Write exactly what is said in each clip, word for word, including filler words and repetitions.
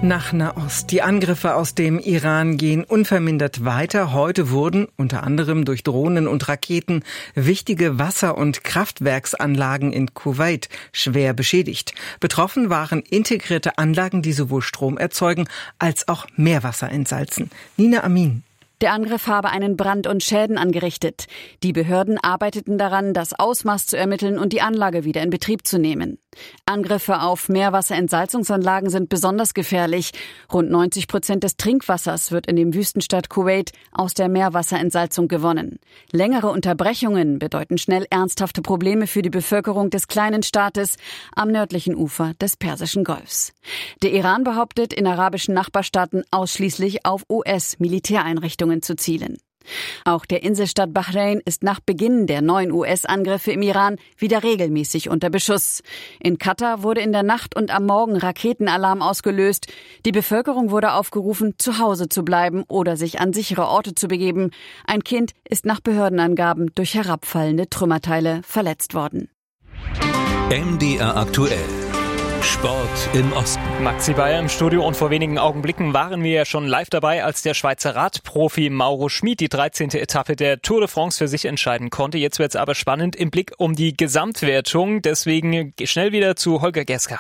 Nach Nahost. Die Angriffe aus dem Iran gehen unvermindert weiter. Heute wurden unter anderem durch Drohnen und Raketen wichtige Wasser- und Kraftwerksanlagen in Kuwait schwer beschädigt. Betroffen waren integrierte Anlagen, die sowohl Strom erzeugen als auch Meerwasser entsalzen. Nina Amin. Der Angriff habe einen Brand und Schäden angerichtet. Die Behörden arbeiteten daran, das Ausmaß zu ermitteln und die Anlage wieder in Betrieb zu nehmen. Angriffe auf Meerwasserentsalzungsanlagen sind besonders gefährlich. Rund neunzig Prozent des Trinkwassers wird in dem Wüstenstaat Kuwait aus der Meerwasserentsalzung gewonnen. Längere Unterbrechungen bedeuten schnell ernsthafte Probleme für die Bevölkerung des kleinen Staates am nördlichen Ufer des Persischen Golfs. Der Iran behauptet, in arabischen Nachbarstaaten ausschließlich auf U S-Militäreinrichtungen zu zielen. Auch der Inselstaat Bahrain ist nach Beginn der neuen U S-Angriffe im Iran wieder regelmäßig unter Beschuss. In Katar wurde in der Nacht und am Morgen Raketenalarm ausgelöst. Die Bevölkerung wurde aufgerufen, zu Hause zu bleiben oder sich an sichere Orte zu begeben. Ein Kind ist nach Behördenangaben durch herabfallende Trümmerteile verletzt worden. M D R aktuell. Sport im Osten. Maxi Bayer im Studio und vor wenigen Augenblicken waren wir ja schon live dabei, als der Schweizer Radprofi Mauro Schmid die dreizehnte Etappe der Tour de France für sich entscheiden konnte. Jetzt wird es aber spannend im Blick um die Gesamtwertung. Deswegen schnell wieder zu Holger Gerska.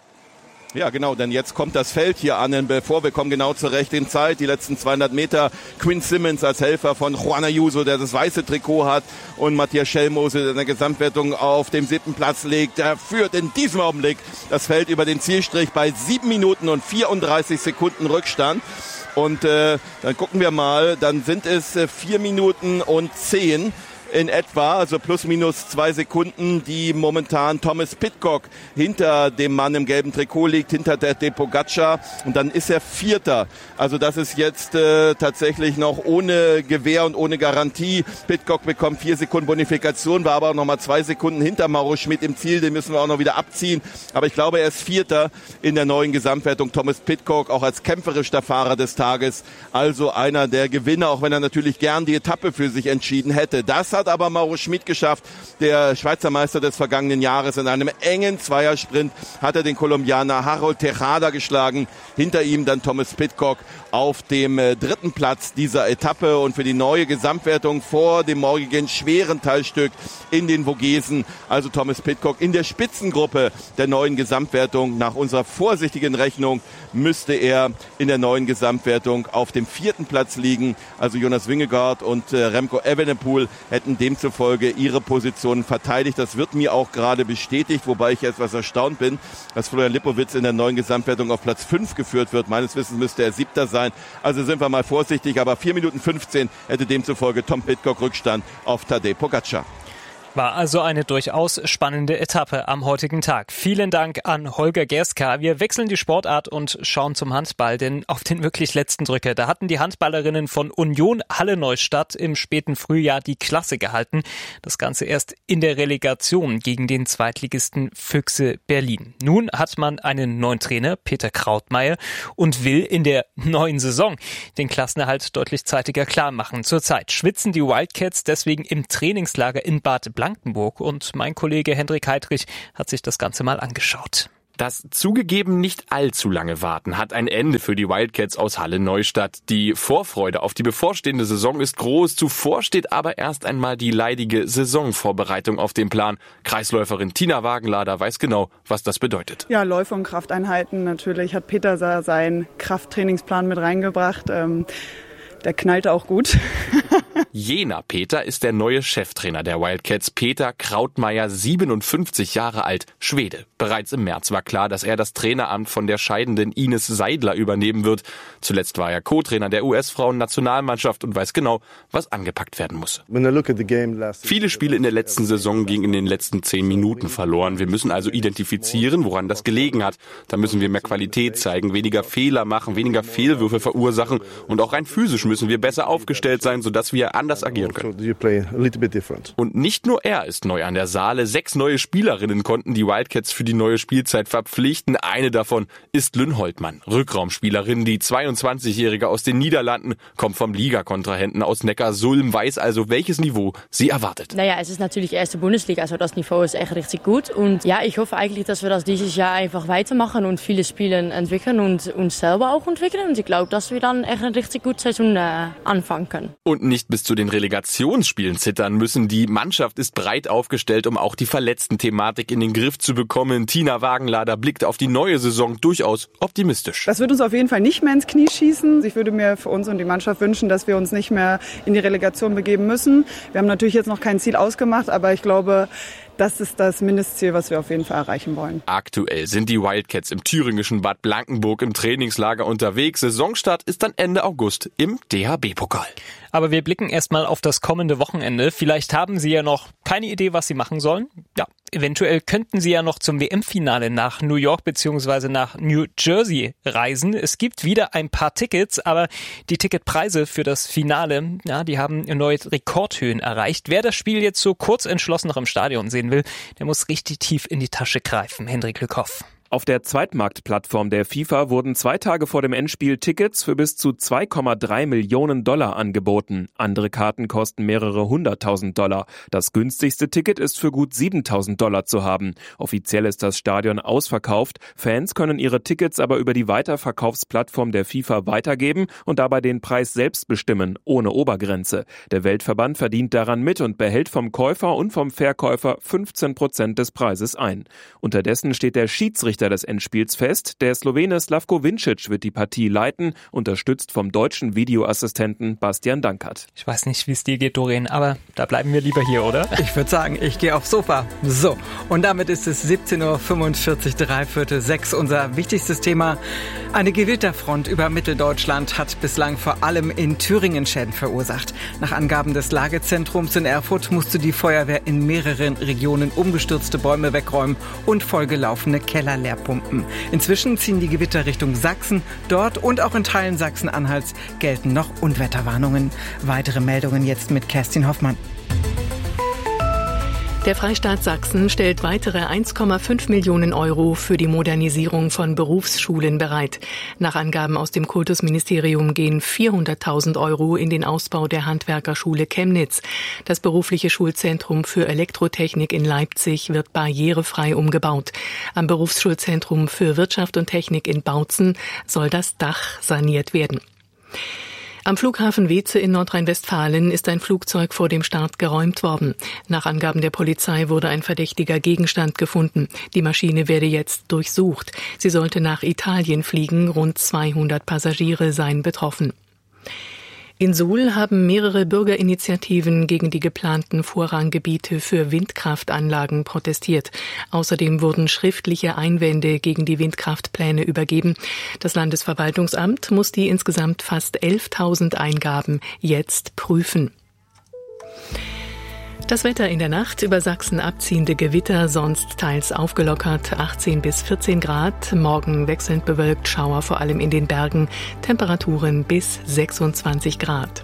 Ja, genau, denn jetzt kommt das Feld hier an, bevor wir kommen genau zur rechten Zeit. Die letzten zweihundert Meter. Quinn Simmons als Helfer von Juan Ayuso, der das weiße Trikot hat, und Matthias Schellmose, der in der Gesamtwertung auf dem siebten Platz liegt. Der führt in diesem Augenblick das Feld über den Zielstrich bei sieben Minuten und vierunddreißig Sekunden Rückstand. Und äh, dann gucken wir mal, dann sind es äh, vier Minuten und zehn in etwa, also plus minus zwei Sekunden, die momentan Thomas Pidcock hinter dem Mann im gelben Trikot liegt, hinter Tadej Pogačar, und dann ist er Vierter. Also das ist jetzt äh, tatsächlich noch ohne Gewähr und ohne Garantie. Pidcock bekommt vier Sekunden Bonifikation, war aber auch noch mal zwei Sekunden hinter Mauro Schmid im Ziel, den müssen wir auch noch wieder abziehen. Aber ich glaube, er ist Vierter in der neuen Gesamtwertung. Thomas Pidcock auch als kämpferischer Fahrer des Tages, also einer der Gewinner, auch wenn er natürlich gern die Etappe für sich entschieden hätte. Das hat hat aber Mauro Schmid geschafft, der Schweizer Meister des vergangenen Jahres. In einem engen Zweiersprint hat er den Kolumbianer Harold Tejada geschlagen. Hinter ihm dann Thomas Pidcock auf dem äh, dritten Platz dieser Etappe. Und für die neue Gesamtwertung vor dem morgigen schweren Teilstück in den Vogesen, also Thomas Pidcock in der Spitzengruppe der neuen Gesamtwertung. Nach unserer vorsichtigen Rechnung müsste er in der neuen Gesamtwertung auf dem vierten Platz liegen. Also Jonas Vingegaard und äh, Remco Evenepoel hätten demzufolge ihre Positionen verteidigt. Das wird mir auch gerade bestätigt, wobei ich etwas erstaunt bin, dass Florian Lipowitz in der neuen Gesamtwertung auf Platz fünf geführt wird. Meines Wissens müsste er Siebter sein. Also sind wir mal vorsichtig, aber vier Minuten fünfzehn hätte demzufolge Tom Pidcock Rückstand auf Tadej Pogačar. War also eine durchaus spannende Etappe am heutigen Tag. Vielen Dank an Holger Gerska. Wir wechseln die Sportart und schauen zum Handball, denn auf den wirklich letzten Drücker, da hatten die Handballerinnen von Union Halle-Neustadt im späten Frühjahr die Klasse gehalten. Das Ganze erst in der Relegation gegen den Zweitligisten Füchse Berlin. Nun hat man einen neuen Trainer, Peter Krautmeier, und will in der neuen Saison den Klassenerhalt deutlich zeitiger klar machen. Zurzeit schwitzen die Wildcats deswegen im Trainingslager in Bad Blankenburg, und mein Kollege Hendrik Heidrich hat sich das Ganze mal angeschaut. Das zugegeben nicht allzu lange Warten hat ein Ende für die Wildcats aus Halle-Neustadt. Die Vorfreude auf die bevorstehende Saison ist groß. Zuvor steht aber erst einmal die leidige Saisonvorbereitung auf dem Plan. Kreisläuferin Tina Wagenlader weiß genau, was das bedeutet. Ja, Läufe und Krafteinheiten. Natürlich hat Peter da seinen Krafttrainingsplan mit reingebracht. Ähm, der knallte auch gut. Jener Peter ist der neue Cheftrainer der Wildcats. Peter Krautmeier, siebenundfünfzig Jahre alt, Schwede. Bereits im März war klar, dass er das Traineramt von der scheidenden Ines Seidler übernehmen wird. Zuletzt war er Co-Trainer der U S-Frauen-Nationalmannschaft und weiß genau, was angepackt werden muss. Viele Spiele in der letzten Saison gingen in den letzten zehn Minuten verloren. Wir müssen also identifizieren, woran das gelegen hat. Da müssen wir mehr Qualität zeigen, weniger Fehler machen, weniger Fehlwürfe verursachen, und auch rein physisch müssen wir besser aufgestellt sein, sodass wir anders agieren können. Und nicht nur er ist neu an der Saale. Sechs neue Spielerinnen konnten die Wildcats für die neue Spielzeit verpflichten. Eine davon ist Lynn Holtmann, Rückraumspielerin. Die zweiundzwanzigjährige aus den Niederlanden kommt vom Ligakontrahenten aus Neckarsulm, weiß also, welches Niveau sie erwartet. Naja, es ist natürlich erste Bundesliga, also das Niveau ist echt richtig gut. Und ja, ich hoffe eigentlich, dass wir das dieses Jahr einfach weitermachen und viele Spiele entwickeln und uns selber auch entwickeln. Und ich glaube, dass wir dann echt eine richtig gute Saison äh, anfangen können. Und nicht bis zu den Relegationsspielen zittern müssen. Die Mannschaft ist breit aufgestellt, um auch die Verletzten-Thematik in den Griff zu bekommen. Tina Wagenlader blickt auf die neue Saison durchaus optimistisch. Das wird uns auf jeden Fall nicht mehr ins Knie schießen. Ich würde mir für uns und die Mannschaft wünschen, dass wir uns nicht mehr in die Relegation begeben müssen. Wir haben natürlich jetzt noch kein Ziel ausgemacht, aber ich glaube, das ist das Mindestziel, was wir auf jeden Fall erreichen wollen. Aktuell sind die Wildcats im thüringischen Bad Blankenburg im Trainingslager unterwegs. Saisonstart ist dann Ende August im D H B-Pokal. Aber wir blicken erstmal auf das kommende Wochenende. Vielleicht haben Sie ja noch keine Idee, was Sie machen sollen. Ja, eventuell könnten Sie ja noch zum W M-Finale nach New York bzw. nach New Jersey reisen. Es gibt wieder ein paar Tickets, aber die Ticketpreise für das Finale, ja, die haben erneut Rekordhöhen erreicht. Wer das Spiel jetzt so kurz entschlossen noch im Stadion sehen will, der muss richtig tief in die Tasche greifen. Hendrik Lückhoff. Auf der Zweitmarktplattform der FIFA wurden zwei Tage vor dem Endspiel Tickets für bis zu zwei Komma drei Millionen Dollar angeboten. Andere Karten kosten mehrere hunderttausend Dollar. Das günstigste Ticket ist für gut siebentausend Dollar zu haben. Offiziell ist das Stadion ausverkauft. Fans können ihre Tickets aber über die Weiterverkaufsplattform der FIFA weitergeben und dabei den Preis selbst bestimmen, ohne Obergrenze. Der Weltverband verdient daran mit und behält vom Käufer und vom Verkäufer fünfzehn Prozent des Preises ein. Unterdessen steht der Schiedsrichter des Endspiels fest. Der Slowene Slavko Vincic wird die Partie leiten, unterstützt vom deutschen Videoassistenten Bastian Dankert. Ich weiß nicht, wie es dir geht, Doreen, aber da bleiben wir lieber hier, oder? Ich würde sagen, ich gehe aufs Sofa. So, und damit ist es siebzehn Uhr fünfundvierzig, drei Viertel sechs. Unser wichtigstes Thema. Eine Gewitterfront über Mitteldeutschland hat bislang vor allem in Thüringen Schäden verursacht. Nach Angaben des Lagezentrums in Erfurt musste die Feuerwehr in mehreren Regionen umgestürzte Bäume wegräumen und vollgelaufene Keller leer pumpen. Inzwischen ziehen die Gewitter Richtung Sachsen. Dort und auch in Teilen Sachsen-Anhalts gelten noch Unwetterwarnungen. Weitere Meldungen jetzt mit Kerstin Hoffmann. Der Freistaat Sachsen stellt weitere eins Komma fünf Millionen Euro für die Modernisierung von Berufsschulen bereit. Nach Angaben aus dem Kultusministerium gehen vierhunderttausend Euro in den Ausbau der Handwerkerschule Chemnitz. Das berufliche Schulzentrum für Elektrotechnik in Leipzig wird barrierefrei umgebaut. Am Berufsschulzentrum für Wirtschaft und Technik in Bautzen soll das Dach saniert werden. Am Flughafen Weeze in Nordrhein-Westfalen ist ein Flugzeug vor dem Start geräumt worden. Nach Angaben der Polizei wurde ein verdächtiger Gegenstand gefunden. Die Maschine werde jetzt durchsucht. Sie sollte nach Italien fliegen. Rund zweihundert Passagiere seien betroffen. In Suhl haben mehrere Bürgerinitiativen gegen die geplanten Vorranggebiete für Windkraftanlagen protestiert. Außerdem wurden schriftliche Einwände gegen die Windkraftpläne übergeben. Das Landesverwaltungsamt muss die insgesamt fast elftausend Eingaben jetzt prüfen. Das Wetter in der Nacht: über Sachsen abziehende Gewitter, sonst teils aufgelockert, achtzehn bis vierzehn Grad. Morgen wechselnd bewölkt, Schauer vor allem in den Bergen, Temperaturen bis sechsundzwanzig Grad.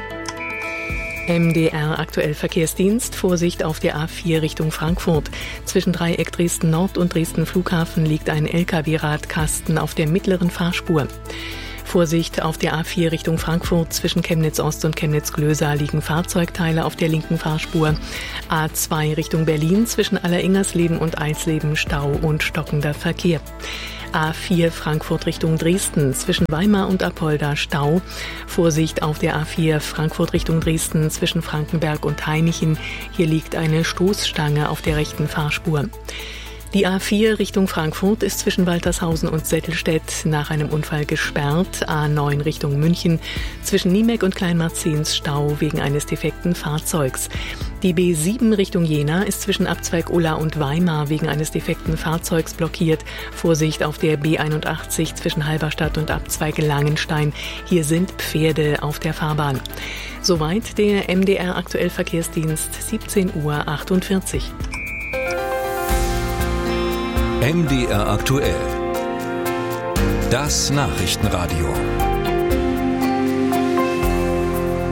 M D R aktuell Verkehrsdienst. Vorsicht auf der A vier Richtung Frankfurt. Zwischen Dreieck Dresden Nord und Dresden Flughafen liegt ein L K W-Radkasten auf der mittleren Fahrspur. Vorsicht auf der A vier Richtung Frankfurt. Zwischen Chemnitz Ost und Chemnitz Glösa liegen Fahrzeugteile auf der linken Fahrspur. A zwei Richtung Berlin. Zwischen Alleringersleben und Eisleben Stau und stockender Verkehr. A vier Frankfurt Richtung Dresden. Zwischen Weimar und Apolda Stau. Vorsicht auf der A vier Frankfurt Richtung Dresden. Zwischen Frankenberg und Hainichen. Hier liegt eine Stoßstange auf der rechten Fahrspur. Die A vier Richtung Frankfurt ist zwischen Waltershausen und Settelstedt nach einem Unfall gesperrt. A neun Richtung München. Zwischen Niemek und Kleinmarzens Stau wegen eines defekten Fahrzeugs. Die B sieben Richtung Jena ist zwischen Abzweig Ulla und Weimar wegen eines defekten Fahrzeugs blockiert. Vorsicht auf der B einundachtzig zwischen Halberstadt und Abzweig Langenstein. Hier sind Pferde auf der Fahrbahn. Soweit der M D R aktuell Verkehrsdienst, siebzehn Uhr achtundvierzig. M D R aktuell. Das Nachrichtenradio.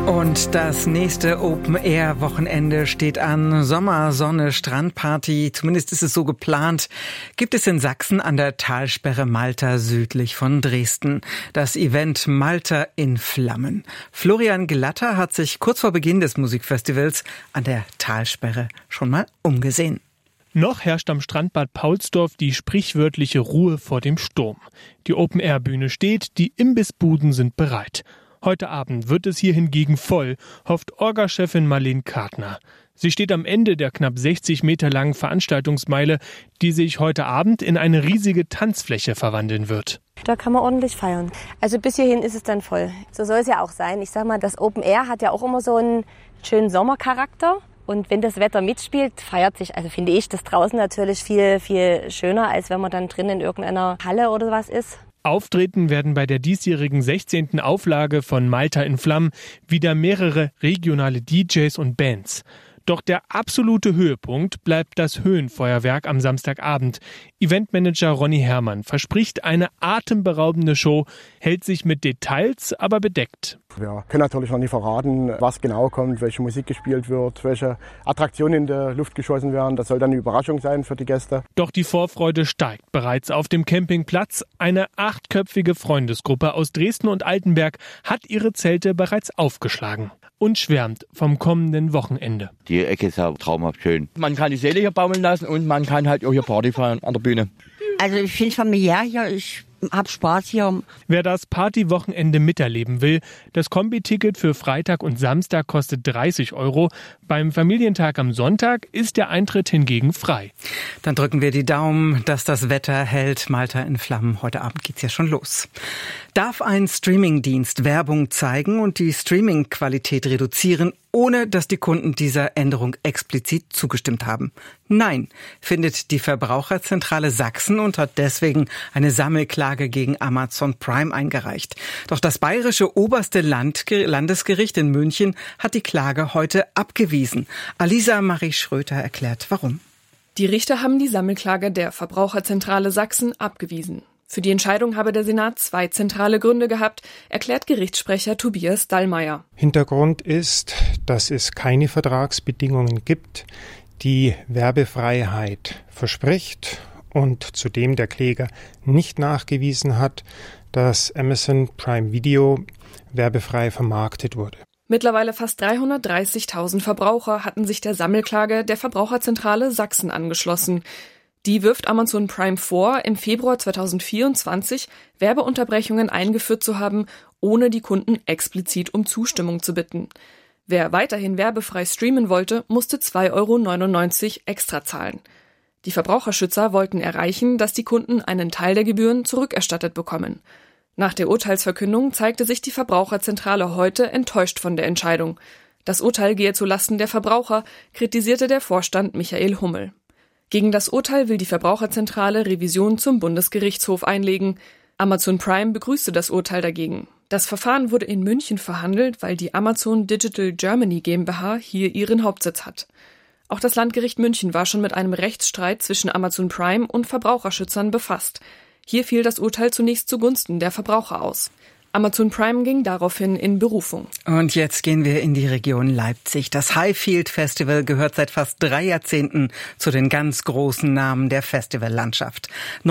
Und das nächste Open-Air-Wochenende steht an. Sommer, Sonne, Strandparty, zumindest ist es so geplant, gibt es in Sachsen an der Talsperre Malta südlich von Dresden. Das Event Malta in Flammen. Florian Glatter hat sich kurz vor Beginn des Musikfestivals an der Talsperre schon mal umgesehen. Noch herrscht am Strandbad Paulsdorf die sprichwörtliche Ruhe vor dem Sturm. Die Open-Air-Bühne steht, die Imbissbuden sind bereit. Heute Abend wird es hier hingegen voll, hofft Orga-Chefin Marlene Kartner. Sie steht am Ende der knapp sechzig Meter langen Veranstaltungsmeile, die sich heute Abend in eine riesige Tanzfläche verwandeln wird. Da kann man ordentlich feiern. Also bis hierhin ist es dann voll. So soll es ja auch sein. Ich sag mal, das Open Air hat ja auch immer so einen schönen Sommercharakter. Und wenn das Wetter mitspielt, feiert sich, also finde ich, das draußen natürlich viel, viel schöner, als wenn man dann drin in irgendeiner Halle oder was ist. Auftreten werden bei der diesjährigen sechzehnten Auflage von Malta in Flammen wieder mehrere regionale D Js und Bands. Doch der absolute Höhepunkt bleibt das Höhenfeuerwerk am Samstagabend. Eventmanager Ronny Herrmann verspricht eine atemberaubende Show, hält sich mit Details aber bedeckt. Wir können natürlich noch nicht verraten, was genau kommt, welche Musik gespielt wird, welche Attraktionen in der Luft geschossen werden. Das soll dann eine Überraschung sein für die Gäste. Doch die Vorfreude steigt bereits auf dem Campingplatz. Eine achtköpfige Freundesgruppe aus Dresden und Altenberg hat ihre Zelte bereits aufgeschlagen und schwärmt vom kommenden Wochenende. Die Ecke ist ja traumhaft schön. Man kann die Seele hier baumeln lassen und man kann halt auch hier Party feiern an der Bühne. Also ich finde es familiär hier, ich habe Spaß hier. Wer das Partywochenende miterleben will, das Kombi-Ticket für Freitag und Samstag kostet dreißig Euro. Beim Familientag am Sonntag ist der Eintritt hingegen frei. Dann drücken wir die Daumen, dass das Wetter hält. Malta in Flammen. Heute Abend geht's ja schon los. Darf ein Streamingdienst Werbung zeigen und die Streaming-Qualität reduzieren, ohne dass die Kunden dieser Änderung explizit zugestimmt haben? Nein, findet die Verbraucherzentrale Sachsen und hat deswegen eine Sammelklage gegen Amazon Prime eingereicht. Doch das bayerische oberste Landge- Landesgericht in München hat die Klage heute abgewiesen. Alisa Marie Schröter erklärt, warum. Die Richter haben die Sammelklage der Verbraucherzentrale Sachsen abgewiesen. Für die Entscheidung habe der Senat zwei zentrale Gründe gehabt, erklärt Gerichtssprecher Tobias Dallmayr. Hintergrund ist, dass es keine Vertragsbedingungen gibt, die Werbefreiheit verspricht und zudem der Kläger nicht nachgewiesen hat, dass Amazon Prime Video werbefrei vermarktet wurde. Mittlerweile fast dreihundertdreißigtausend Verbraucher hatten sich der Sammelklage der Verbraucherzentrale Sachsen angeschlossen. Die wirft Amazon Prime vor, im Februar zweitausendvierundzwanzig Werbeunterbrechungen eingeführt zu haben, ohne die Kunden explizit um Zustimmung zu bitten. Wer weiterhin werbefrei streamen wollte, musste zwei Euro neunundneunzig extra zahlen. Die Verbraucherschützer wollten erreichen, dass die Kunden einen Teil der Gebühren zurückerstattet bekommen. Nach der Urteilsverkündung zeigte sich die Verbraucherzentrale heute enttäuscht von der Entscheidung. Das Urteil gehe zulasten der Verbraucher, kritisierte der Vorstand Michael Hummel. Gegen das Urteil will die Verbraucherzentrale Revision zum Bundesgerichtshof einlegen. Amazon Prime begrüßte das Urteil dagegen. Das Verfahren wurde in München verhandelt, weil die Amazon Digital Germany GmbH hier ihren Hauptsitz hat. Auch das Landgericht München war schon mit einem Rechtsstreit zwischen Amazon Prime und Verbraucherschützern befasst. Hier fiel das Urteil zunächst zugunsten der Verbraucher aus. Amazon Prime ging daraufhin in Berufung. Und jetzt gehen wir in die Region Leipzig. Das Highfield Festival gehört seit fast drei Jahrzehnten zu den ganz großen Namen der Festivallandschaft.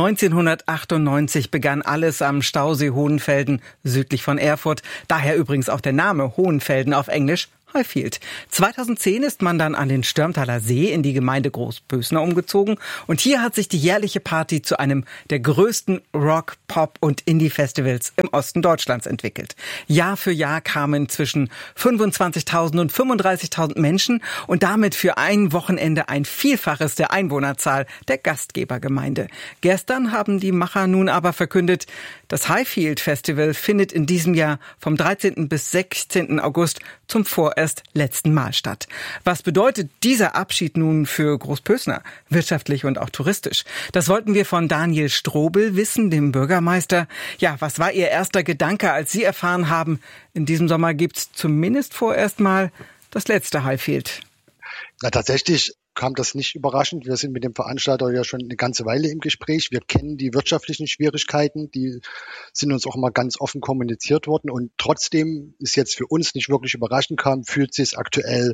neunzehnhundertachtundneunzig begann alles am Stausee Hohenfelden südlich von Erfurt. Daher übrigens auch der Name Hohenfelden auf Englisch. Highfield. zweitausendzehn ist man dann an den Störmtaler See in die Gemeinde Großpösner umgezogen und hier hat sich die jährliche Party zu einem der größten Rock-, Pop- und Indie-Festivals im Osten Deutschlands entwickelt. Jahr für Jahr kamen zwischen fünfundzwanzigtausend und fünfunddreißigtausend Menschen und damit für ein Wochenende ein Vielfaches der Einwohnerzahl der Gastgebergemeinde. Gestern haben die Macher nun aber verkündet, das Highfield Festival findet in diesem Jahr vom dreizehnten bis sechzehnten August zum vorerst letzten Mal statt. Was bedeutet dieser Abschied nun für Großpösner, wirtschaftlich und auch touristisch? Das wollten wir von Daniel Strobel wissen, dem Bürgermeister. Ja, was war Ihr erster Gedanke, als Sie erfahren haben, in diesem Sommer gibt's zumindest vorerst mal das letzte Highfield? Na, tatsächlich kam das nicht überraschend. Wir sind mit dem Veranstalter ja schon eine ganze Weile im Gespräch. Wir kennen die wirtschaftlichen Schwierigkeiten, die sind uns auch mal ganz offen kommuniziert worden. Und trotzdem ist jetzt für uns nicht wirklich überraschend kam, fühlt sich es aktuell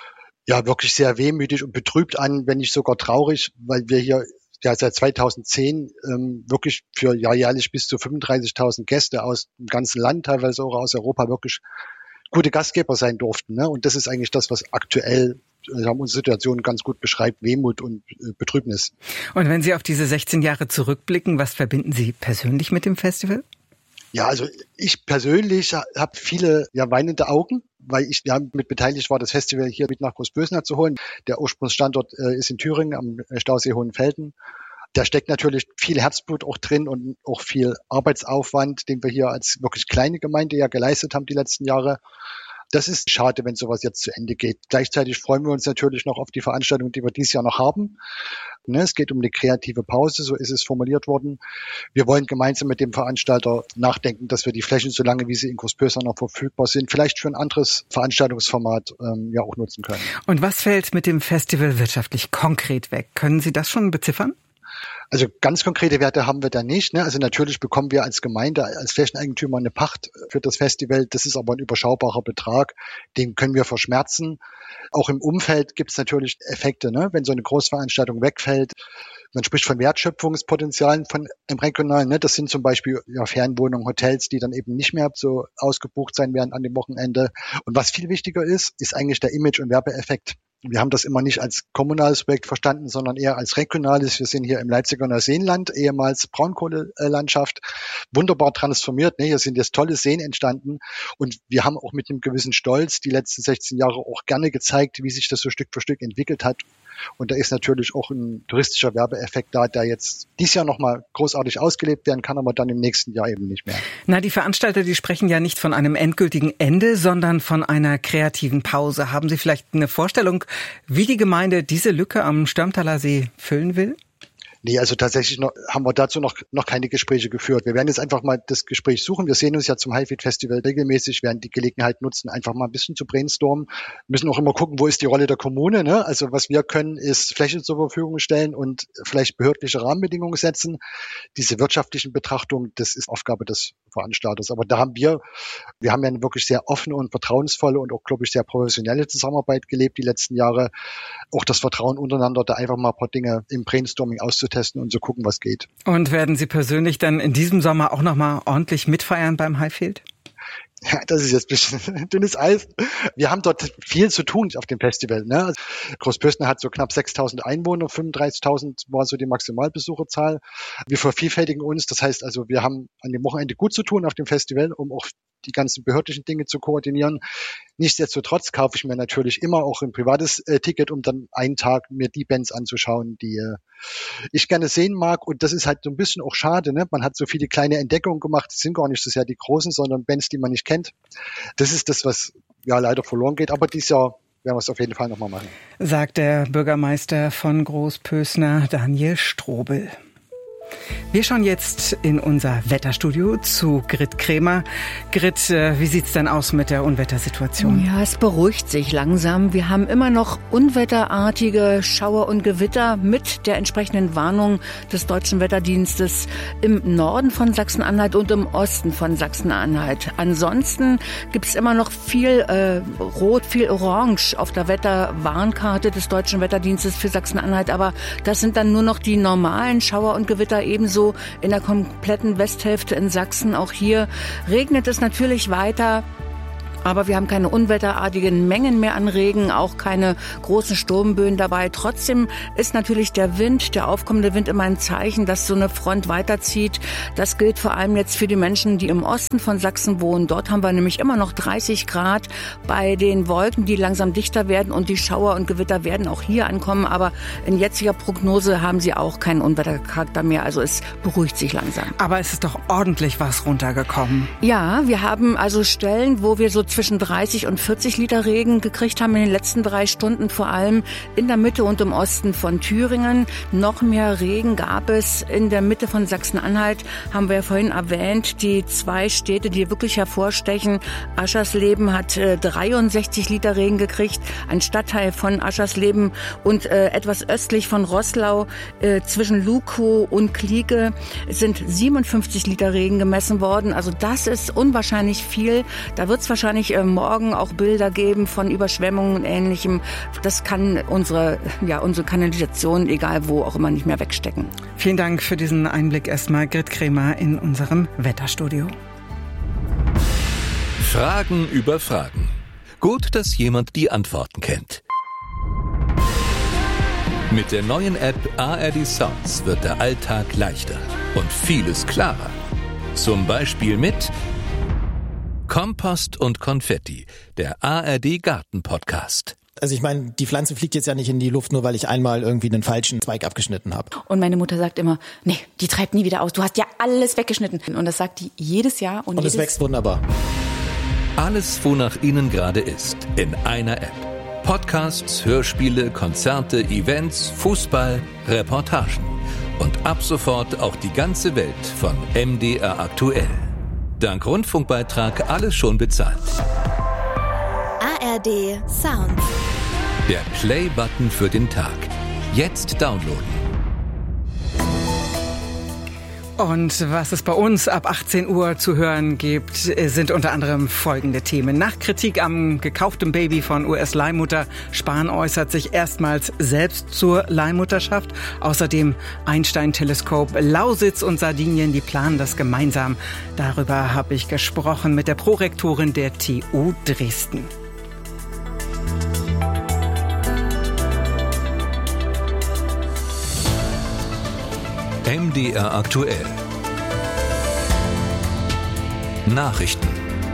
ja wirklich sehr wehmütig und betrübt an, wenn nicht sogar traurig, weil wir hier ja seit zweitausendzehn ähm, wirklich für ja jährlich bis zu fünfunddreißigtausend Gäste aus dem ganzen Land, teilweise auch aus Europa, wirklich gute Gastgeber sein durften. Ne? Und das ist eigentlich das, was aktuell äh, unsere Situation ganz gut beschreibt, Wehmut und äh, Betrübnis. Und wenn Sie auf diese sechzehn Jahre zurückblicken, was verbinden Sie persönlich mit dem Festival? Ja, also ich persönlich habe viele ja weinende Augen, weil ich ja mit beteiligt war, das Festival hier mit nach Großbösnach zu holen. Der Ursprungsstandort äh, ist in Thüringen am Stausee Hohenfelden. Da steckt natürlich viel Herzblut auch drin und auch viel Arbeitsaufwand, den wir hier als wirklich kleine Gemeinde ja geleistet haben die letzten Jahre. Das ist schade, wenn sowas jetzt zu Ende geht. Gleichzeitig freuen wir uns natürlich noch auf die Veranstaltung, die wir dieses Jahr noch haben. Ne, es geht um eine kreative Pause, so ist es formuliert worden. Wir wollen gemeinsam mit dem Veranstalter nachdenken, dass wir die Flächen, so lange wie sie in Großbösnach noch verfügbar sind, vielleicht für ein anderes Veranstaltungsformat ähm, ja auch nutzen können. Und was fällt mit dem Festival wirtschaftlich konkret weg? Können Sie das schon beziffern? Also ganz konkrete Werte haben wir da nicht. Ne? Also natürlich bekommen wir als Gemeinde, als Flächeneigentümer eine Pacht für das Festival. Das ist aber ein überschaubarer Betrag. Den können wir verschmerzen. Auch im Umfeld gibt es natürlich Effekte, ne? Wenn so eine Großveranstaltung wegfällt. Man spricht von Wertschöpfungspotenzialen von im Regionalen. Ne? Das sind zum Beispiel ja, Fernwohnungen, Hotels, die dann eben nicht mehr so ausgebucht sein werden an dem Wochenende. Und was viel wichtiger ist, ist eigentlich der Image- und Werbeeffekt. Wir haben das immer nicht als kommunales Projekt verstanden, sondern eher als regionales. Wir sind hier im Leipziger Neuseenland, ehemals Braunkohlelandschaft, wunderbar transformiert. Ne? Hier sind jetzt tolle Seen entstanden und wir haben auch mit einem gewissen Stolz die letzten sechzehn Jahre auch gerne gezeigt, wie sich das so Stück für Stück entwickelt hat. Und da ist natürlich auch ein touristischer Werbeeffekt da, der jetzt dieses Jahr nochmal großartig ausgelebt werden kann, aber dann im nächsten Jahr eben nicht mehr. Na, die Veranstalter, die sprechen ja nicht von einem endgültigen Ende, sondern von einer kreativen Pause. Haben Sie vielleicht eine Vorstellung, wie die Gemeinde diese Lücke am Störmtaler See füllen will? Nee, also tatsächlich noch, haben wir dazu noch, noch keine Gespräche geführt. Wir werden jetzt einfach mal das Gespräch suchen. Wir sehen uns ja zum Highfield Festival regelmäßig, werden die Gelegenheit nutzen, einfach mal ein bisschen zu brainstormen. Wir müssen auch immer gucken, wo ist die Rolle der Kommune, ne? Also was wir können, ist Flächen zur Verfügung stellen und vielleicht behördliche Rahmenbedingungen setzen. Diese wirtschaftlichen Betrachtungen, das ist Aufgabe des Veranstalters. Aber da haben wir, wir haben ja eine wirklich sehr offene und vertrauensvolle und auch, glaube ich, sehr professionelle Zusammenarbeit gelebt die letzten Jahre. Auch das Vertrauen untereinander, da einfach mal ein paar Dinge im Brainstorming auszutesten und so gucken, was geht. Und werden Sie persönlich dann in diesem Sommer auch noch mal ordentlich mitfeiern beim Highfield? Ja, das ist jetzt ein bisschen dünnes Eis. Wir haben dort viel zu tun auf dem Festival. Ne? Großbösnach hat so knapp sechstausend Einwohner, fünfunddreißigtausend war so die Maximalbesucherzahl. Wir vervielfältigen uns, das heißt also, wir haben an dem Wochenende gut zu tun auf dem Festival, um auch die ganzen behördlichen Dinge zu koordinieren. Nichtsdestotrotz kaufe ich mir natürlich immer auch ein privates äh, Ticket, um dann einen Tag mir die Bands anzuschauen, die äh, ich gerne sehen mag. Und das ist halt so ein bisschen auch schade. Ne? Man hat so viele kleine Entdeckungen gemacht. Es sind gar nicht so sehr die großen, sondern Bands, die man nicht kennt. Das ist das, was ja leider verloren geht. Aber dieses Jahr werden wir es auf jeden Fall nochmal machen. Sagt der Bürgermeister von Großpösner, Daniel Strobel. Wir schauen jetzt in unser Wetterstudio zu Grit Krämer. Grit, wie sieht's denn aus mit der Unwettersituation? Ja, es beruhigt sich langsam. Wir haben immer noch unwetterartige Schauer und Gewitter mit der entsprechenden Warnung des Deutschen Wetterdienstes im Norden von Sachsen-Anhalt und im Osten von Sachsen-Anhalt. Ansonsten gibt's immer noch viel äh, Rot, viel Orange auf der Wetterwarnkarte des Deutschen Wetterdienstes für Sachsen-Anhalt. Aber das sind dann nur noch die normalen Schauer und Gewitter. Ebenso in der kompletten Westhälfte in Sachsen. Auch hier regnet es natürlich weiter. Aber wir haben keine unwetterartigen Mengen mehr an Regen, auch keine großen Sturmböen dabei. Trotzdem ist natürlich der Wind, der aufkommende Wind, immer ein Zeichen, dass so eine Front weiterzieht. Das gilt vor allem jetzt für die Menschen, die im Osten von Sachsen wohnen. Dort haben wir nämlich immer noch dreißig Grad bei den Wolken, die langsam dichter werden. Und die Schauer und Gewitter werden auch hier ankommen. Aber in jetziger Prognose haben sie auch keinen Unwettercharakter mehr. Also es beruhigt sich langsam. Aber es ist doch ordentlich was runtergekommen. Ja, wir haben also Stellen, wo wir so zwischen dreißig und vierzig Liter Regen gekriegt haben in den letzten drei Stunden, vor allem in der Mitte und im Osten von Thüringen. Noch mehr Regen gab es in der Mitte von Sachsen-Anhalt, haben wir ja vorhin erwähnt. Die zwei Städte, die wirklich hervorstechen. Aschersleben hat äh, dreiundsechzig Liter Regen gekriegt, ein Stadtteil von Aschersleben und äh, etwas östlich von Roßlau äh, zwischen Lukow und Klieke sind siebenundfünfzig Liter Regen gemessen worden. Also das ist unwahrscheinlich viel. Da wird es wahrscheinlich äh, morgen auch Bilder geben von Überschwemmungen und Ähnlichem. Das kann unsere, ja, unsere Kanalisation, egal wo, auch immer nicht mehr wegstecken. Vielen Dank für diesen Einblick erstmal, Grit Kremer in unserem Wetterstudio. Fragen über Fragen. Gut, dass jemand die Antworten kennt. Mit der neuen App A R D Sounds wird der Alltag leichter und vieles klarer. Zum Beispiel mit Kompost und Konfetti, der A R D Garten Podcast. Also ich meine, die Pflanze fliegt jetzt ja nicht in die Luft, nur weil ich einmal irgendwie einen falschen Zweig abgeschnitten habe. Und meine Mutter sagt immer, nee, die treibt nie wieder aus. Du hast ja alles weggeschnitten. Und das sagt die jedes Jahr. Und, und es wächst wunderbar. Alles, wonach Ihnen gerade ist, in einer App. Podcasts, Hörspiele, Konzerte, Events, Fußball, Reportagen. Und ab sofort auch die ganze Welt von M D R aktuell. Dank Rundfunkbeitrag alles schon bezahlt. A R D Sound. Der Play-Button für den Tag. Jetzt downloaden. Und was es bei uns ab achtzehn Uhr zu hören gibt, sind unter anderem folgende Themen. Nach Kritik am gekauften Baby von U S-Leihmutter Spahn äußert sich erstmals selbst zur Leihmutterschaft. Außerdem Einstein-Teleskop, Lausitz und Sardinien, die planen das gemeinsam. Darüber habe ich gesprochen mit der Prorektorin der T U Dresden. M D R aktuell. Nachrichten.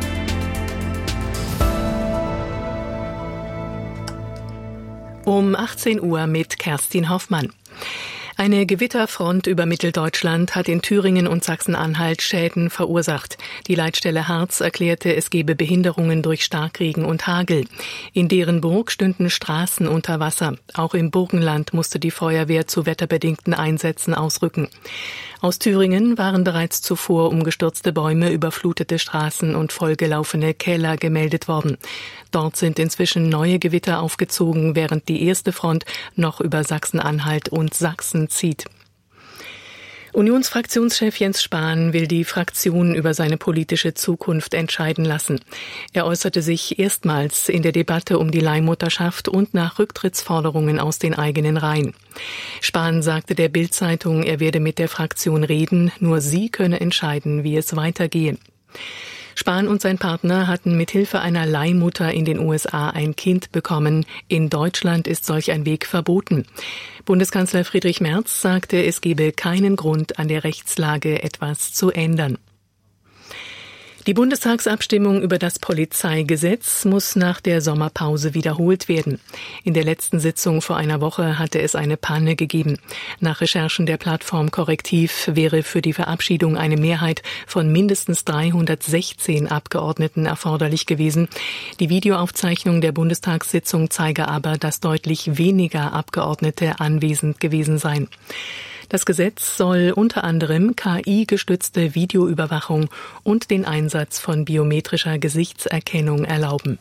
Um achtzehn Uhr mit Kerstin Hoffmann. Eine Gewitterfront über Mitteldeutschland hat in Thüringen und Sachsen-Anhalt Schäden verursacht. Die Leitstelle Harz erklärte, es gebe Behinderungen durch Starkregen und Hagel. In Derenburg stünden Straßen unter Wasser. Auch im Burgenland musste die Feuerwehr zu wetterbedingten Einsätzen ausrücken. Aus Thüringen waren bereits zuvor umgestürzte Bäume, überflutete Straßen und vollgelaufene Keller gemeldet worden. Dort sind inzwischen neue Gewitter aufgezogen, während die erste Front noch über Sachsen-Anhalt und Sachsen zieht. Unionsfraktionschef Jens Spahn will die Fraktion über seine politische Zukunft entscheiden lassen. Er äußerte sich erstmals in der Debatte um die Leihmutterschaft und nach Rücktrittsforderungen aus den eigenen Reihen. Spahn sagte der Bild-Zeitung, er werde mit der Fraktion reden, nur sie könne entscheiden, wie es weitergehe. Spahn und sein Partner hatten mithilfe einer Leihmutter in den U S A ein Kind bekommen. In Deutschland ist solch ein Weg verboten. Bundeskanzler Friedrich Merz sagte, es gebe keinen Grund, an der Rechtslage etwas zu ändern. Die Bundestagsabstimmung über das Polizeigesetz muss nach der Sommerpause wiederholt werden. In der letzten Sitzung vor einer Woche hatte es eine Panne gegeben. Nach Recherchen der Plattform Korrektiv wäre für die Verabschiedung eine Mehrheit von mindestens dreihundertsechzehn Abgeordneten erforderlich gewesen. Die Videoaufzeichnung der Bundestagssitzung zeige aber, dass deutlich weniger Abgeordnete anwesend gewesen seien. Das Gesetz soll unter anderem K I-gestützte Videoüberwachung und den Einsatz von biometrischer Gesichtserkennung erlauben.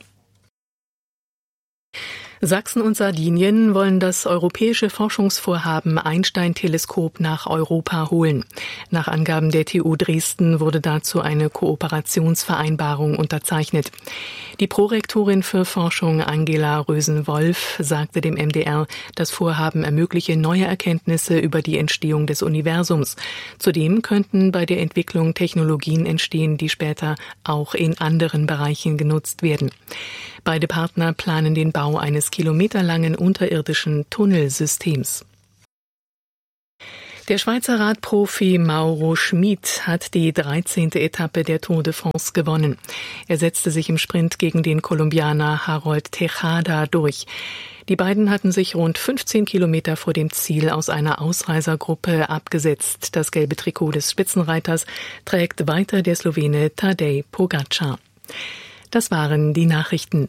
Sachsen und Sardinien wollen das europäische Forschungsvorhaben Einstein-Teleskop nach Europa holen. Nach Angaben der T U Dresden wurde dazu eine Kooperationsvereinbarung unterzeichnet. Die Prorektorin für Forschung Angela Rösen-Wolf sagte dem M D R, das Vorhaben ermögliche neue Erkenntnisse über die Entstehung des Universums. Zudem könnten bei der Entwicklung Technologien entstehen, die später auch in anderen Bereichen genutzt werden. Beide Partner planen den Bau eines kilometerlangen unterirdischen Tunnelsystems. Der Schweizer Radprofi Mauro Schmid hat die dreizehnte Etappe der Tour de France gewonnen. Er setzte sich im Sprint gegen den Kolumbianer Harold Tejada durch. Die beiden hatten sich rund fünfzehn Kilometer vor dem Ziel aus einer Ausreisergruppe abgesetzt. Das gelbe Trikot des Spitzenreiters trägt weiter der Slowene Tadej Pogačar. Das waren die Nachrichten.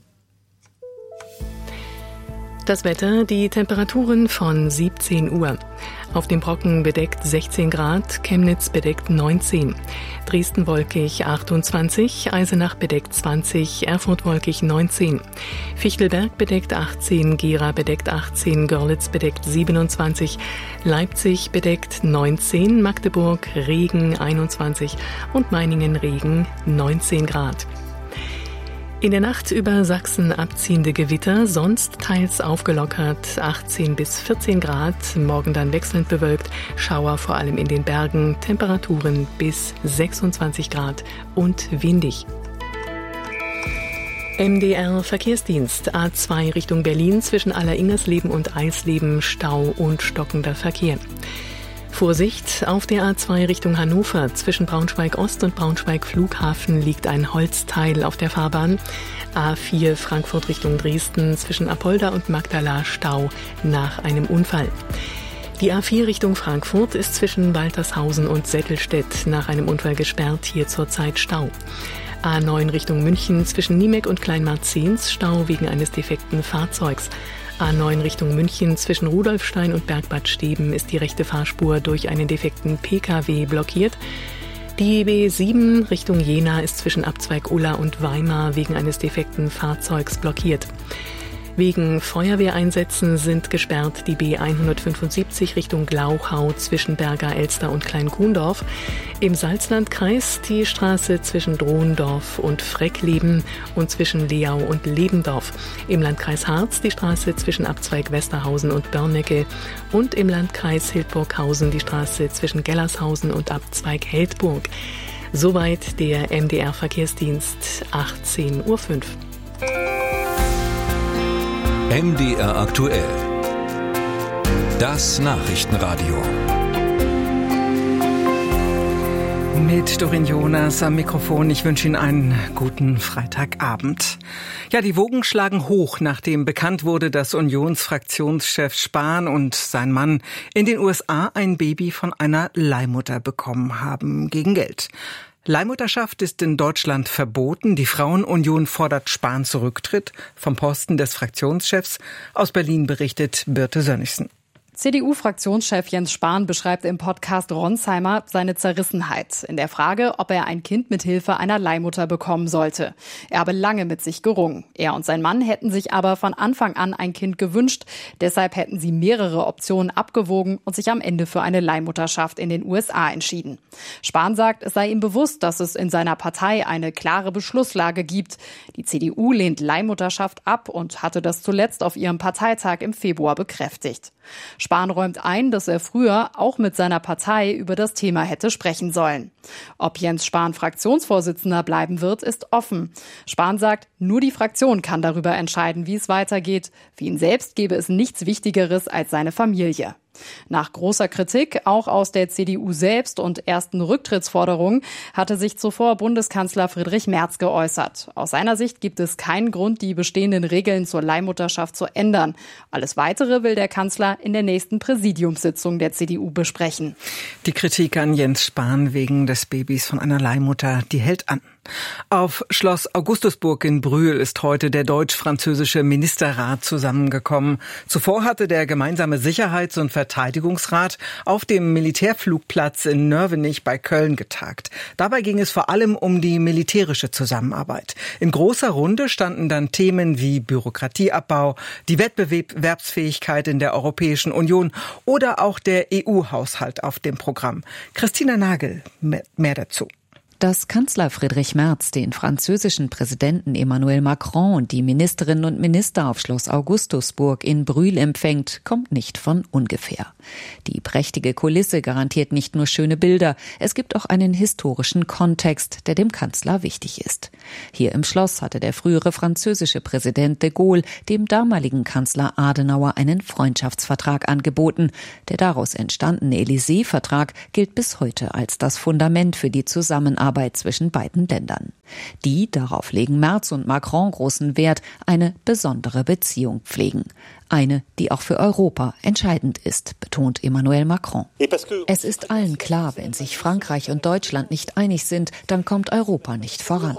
Das Wetter, die Temperaturen von siebzehn Uhr. Auf dem Brocken bedeckt sechzehn Grad, Chemnitz bedeckt neunzehn, Dresden wolkig achtundzwanzig, Eisenach bedeckt zwanzig, Erfurt wolkig neunzehn, Fichtelberg bedeckt achtzehn, Gera bedeckt achtzehn, Görlitz bedeckt siebenundzwanzig, Leipzig bedeckt neunzehn, Magdeburg Regen einundzwanzig und Meiningen Regen neunzehn Grad. In der Nacht über Sachsen abziehende Gewitter, sonst teils aufgelockert, achtzehn bis vierzehn Grad, morgen dann wechselnd bewölkt, Schauer vor allem in den Bergen, Temperaturen bis sechsundzwanzig Grad und windig. M D R Verkehrsdienst, A zwei Richtung Berlin zwischen Alleringersleben und Eisleben, Stau und stockender Verkehr. Vorsicht, auf der A zwei Richtung Hannover zwischen Braunschweig-Ost und Braunschweig-Flughafen liegt ein Holzteil auf der Fahrbahn. A vier Frankfurt Richtung Dresden zwischen Apolda und Magdala Stau nach einem Unfall. Die A vier Richtung Frankfurt ist zwischen Waltershausen und Settelstedt nach einem Unfall gesperrt, hier zurzeit Stau. A neun Richtung München zwischen Niemek und Kleinmarzens Stau wegen eines defekten Fahrzeugs. A neun Richtung München zwischen Rudolfstein und Bergbad Steben ist die rechte Fahrspur durch einen defekten P K W blockiert. Die B sieben Richtung Jena ist zwischen Abzweig Ulla und Weimar wegen eines defekten Fahrzeugs blockiert. Wegen Feuerwehreinsätzen sind gesperrt die B hundertfünfundsiebzig Richtung Glauchau zwischen Berger Elster und Kleinkuhndorf. Im Salzlandkreis die Straße zwischen Drohendorf und Freckleben und zwischen Leau und Lebendorf. Im Landkreis Harz die Straße zwischen Abzweig Westerhausen und Börnecke. Und im Landkreis Hildburghausen die Straße zwischen Gellershausen und Abzweig Heldburg. Soweit der M D R Verkehrsdienst, achtzehn Uhr fünf. M D R aktuell. Das Nachrichtenradio. Mit Dorin Jonas am Mikrofon. Ich wünsche Ihnen einen guten Freitagabend. Ja, die Wogen schlagen hoch, nachdem bekannt wurde, dass Unionsfraktionschef Spahn und sein Mann in den U S A ein Baby von einer Leihmutter bekommen haben, gegen Geld. Leihmutterschaft ist in Deutschland verboten. Die Frauenunion fordert Spahns Rücktritt vom Posten des Fraktionschefs. Aus Berlin berichtet Birte Sönnigsen. C D U-Fraktionschef Jens Spahn beschreibt im Podcast Ronsheimer seine Zerrissenheit in der Frage, ob er ein Kind mit Hilfe einer Leihmutter bekommen sollte. Er habe lange mit sich gerungen. Er und sein Mann hätten sich aber von Anfang an ein Kind gewünscht. Deshalb hätten sie mehrere Optionen abgewogen und sich am Ende für eine Leihmutterschaft in den U S A entschieden. Spahn sagt, es sei ihm bewusst, dass es in seiner Partei eine klare Beschlusslage gibt. Die C D U lehnt Leihmutterschaft ab und hatte das zuletzt auf ihrem Parteitag im Februar bekräftigt. Spahn räumt ein, dass er früher auch mit seiner Partei über das Thema hätte sprechen sollen. Ob Jens Spahn Fraktionsvorsitzender bleiben wird, ist offen. Spahn sagt, nur die Fraktion kann darüber entscheiden, wie es weitergeht. Für ihn selbst gäbe es nichts Wichtigeres als seine Familie. Nach großer Kritik, auch aus der C D U selbst und ersten Rücktrittsforderungen, hatte sich zuvor Bundeskanzler Friedrich Merz geäußert. Aus seiner Sicht gibt es keinen Grund, die bestehenden Regeln zur Leihmutterschaft zu ändern. Alles Weitere will der Kanzler in der nächsten Präsidiumssitzung der C D U besprechen. Die Kritik an Jens Spahn wegen des Babys von einer Leihmutter, die hält an. Auf Schloss Augustusburg in Brühl ist heute der deutsch-französische Ministerrat zusammengekommen. Zuvor hatte der gemeinsame Sicherheits- und Verteidigungsrat auf dem Militärflugplatz in Nörvenich bei Köln getagt. Dabei ging es vor allem um die militärische Zusammenarbeit. In großer Runde standen dann Themen wie Bürokratieabbau, die Wettbewerbsfähigkeit in der Europäischen Union oder auch der E U-Haushalt auf dem Programm. Christina Nagel, mehr dazu. Dass Kanzler Friedrich Merz den französischen Präsidenten Emmanuel Macron und die Ministerinnen und Minister auf Schloss Augustusburg in Brühl empfängt, kommt nicht von ungefähr. Die prächtige Kulisse garantiert nicht nur schöne Bilder, es gibt auch einen historischen Kontext, der dem Kanzler wichtig ist. Hier im Schloss hatte der frühere französische Präsident de Gaulle dem damaligen Kanzler Adenauer einen Freundschaftsvertrag angeboten. Der daraus entstandene Élysée-Vertrag gilt bis heute als das Fundament für die Zusammenarbeit zwischen beiden Ländern. Die, darauf legen Merz und Macron großen Wert, eine besondere Beziehung pflegen. Eine, die auch für Europa entscheidend ist, betont Emmanuel Macron. Es ist allen klar, wenn sich Frankreich und Deutschland nicht einig sind, dann kommt Europa nicht voran.